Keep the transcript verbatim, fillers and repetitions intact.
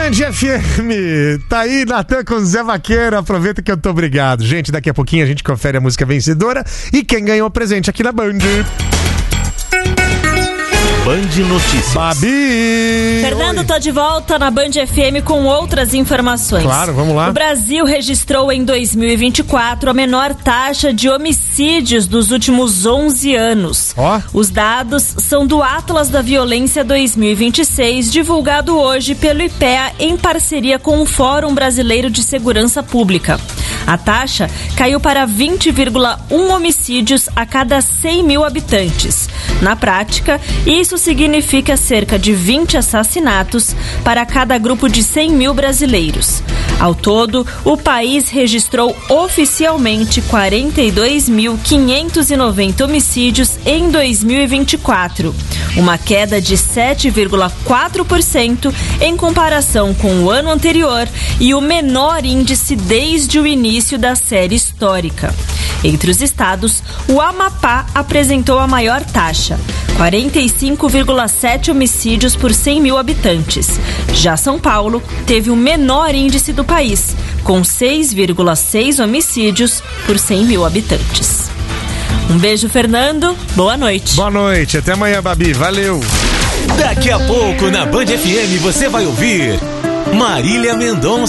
Band F M, tá aí Natan com Zé Vaqueiro, aproveita que eu tô obrigado. Gente, daqui a pouquinho a gente confere a música vencedora e quem ganhou o presente aqui na Band. Band Notícias. Babi! Fernando, tô de volta na Band F M com outras informações. Claro, vamos lá. O Brasil registrou em dois mil e vinte e quatro a menor taxa de homicídios dos últimos onze anos. Ó. Os dados são do Atlas da Violência dois mil e vinte e seis, divulgado hoje pelo I P E A em parceria com o Fórum Brasileiro de Segurança Pública. A taxa caiu para vinte vírgula um homicídios a cada cem mil habitantes. Na prática, isso significa cerca de vinte assassinatos para cada grupo de cem mil brasileiros. Ao todo, o país registrou oficialmente quarenta e dois mil quinhentos e noventa homicídios em dois mil e vinte e quatro, uma queda de sete vírgula quatro por cento em comparação com o ano anterior e o menor índice desde o início da série histórica. Entre os estados, o Amapá apresentou a maior taxa, quarenta e cinco vírgula sete homicídios por cem mil habitantes. Já São Paulo teve o menor índice do país, com seis vírgula seis homicídios por cem mil habitantes. Um beijo, Fernando. Boa noite. Boa noite. Até amanhã, Babi. Valeu. Daqui a pouco na Band F M você vai ouvir Marília Mendonça.